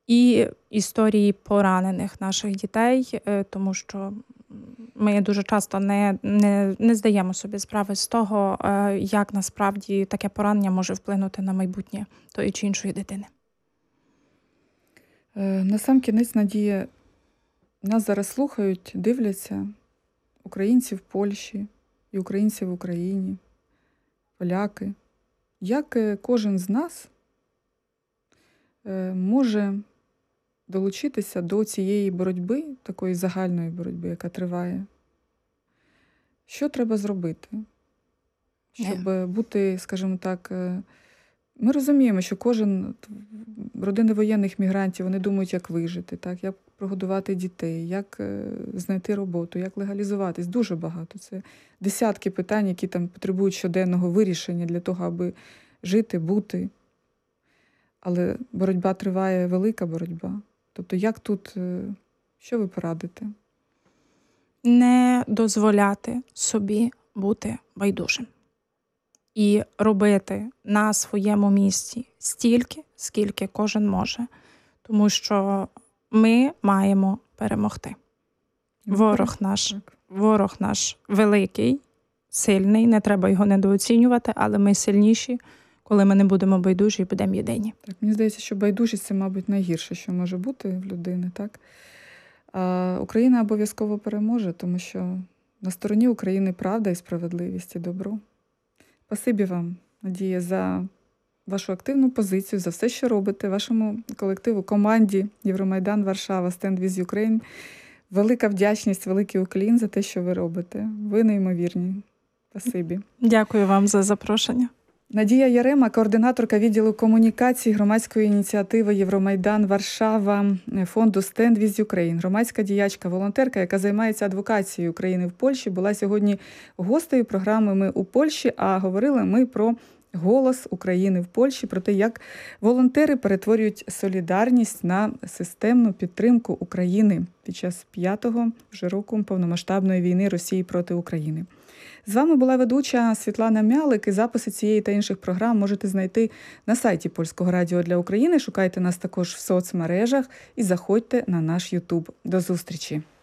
і історії поранених наших дітей, тому що ми дуже часто не здаємо собі справи з того, як насправді таке поранення може вплинути на майбутнє тої чи іншої дитини. Насамкінець, Надія, нас зараз слухають, дивляться українці в Польщі і українці в Україні, поляки. Як кожен з нас може долучитися до цієї боротьби, такої загальної боротьби, яка триває? Що треба зробити, щоб бути, скажімо так, ми розуміємо, що родини воєнних мігрантів, вони думають, як вижити, так? Як прогодувати дітей, як знайти роботу, як легалізуватись. Дуже багато. Це десятки питань, які там потребують щоденного вирішення для того, аби жити, бути. Але боротьба триває, велика боротьба. Тобто як тут, що ви порадите? Не дозволяти собі бути байдужим. І робити на своєму місці стільки, скільки кожен може. Тому що ми маємо перемогти. Ворог наш великий, сильний, не треба його недооцінювати, але ми сильніші, коли ми не будемо байдужі і будемо єдині. Так, мені здається, що байдужість – це, мабуть, найгірше, що може бути в людини, так? А Україна обов'язково переможе, тому що на стороні України правда і справедливість, і добро. Спасибі вам, Надія, за вашу активну позицію, за все, що робите, вашому колективу, команді Євромайдан Варшава, Stand with Ukraine. Велика вдячність, великий уклін за те, що ви робите. Ви неймовірні. Спасибі. Дякую вам за запрошення. Надія Ярема, координаторка відділу комунікації громадської ініціативи Євромайдан Варшава фонду Stand with Ukraine. Громадська діячка, волонтерка, яка займається адвокацією України в Польщі, була сьогодні гостею програми «Ми у Польщі», а говорили ми про голос України в Польщі, про те, як волонтери перетворюють солідарність на системну підтримку України під час 5-го вже року повномасштабної війни Росії проти України. З вами була ведуча Світлана Мялик, і записи цієї та інших програм можете знайти на сайті Польського радіо для України. Шукайте нас також в соцмережах і заходьте на наш YouTube. До зустрічі!